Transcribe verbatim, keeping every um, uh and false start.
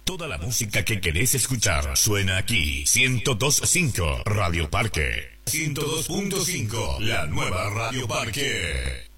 Toda la música que querés escuchar suena aquí. ciento dos punto cinco Radio Parque. ciento dos punto cinco La nueva Radio Parque.